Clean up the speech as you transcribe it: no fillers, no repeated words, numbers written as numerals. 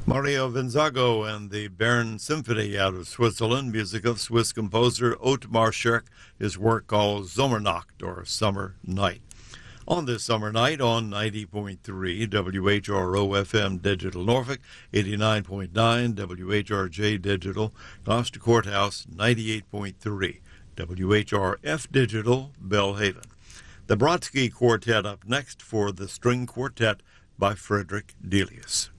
Mario Vinzago and the Bern Symphony out of Switzerland, music of Swiss composer Ottmar Scherk, his work called Sommernacht, or Summer Night. On this summer night on 90.3 WHRO FM Digital Norfolk, 89.9 WHRJ Digital, Gloucester Courthouse, 98.3 WHRF Digital, Belhaven. The Brodsky Quartet up next for the String Quartet by Frederick Delius.